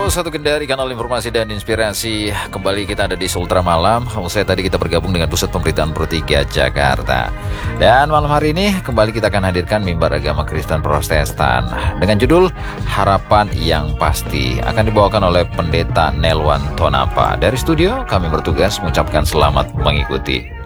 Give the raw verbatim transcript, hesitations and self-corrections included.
satu Kendari, kanal informasi dan inspirasi. Kembali kita ada di Sultra Malam. Usai tadi kita bergabung dengan Pusat Pemberitaan Pro tiga Jakarta. Dan malam hari ini kembali kita akan hadirkan mimbar agama Kristen Protestan dengan judul Harapan Yang Pasti, akan dibawakan oleh Pendeta Nelwan Tonapa. Dari studio kami bertugas mengucapkan selamat mengikuti.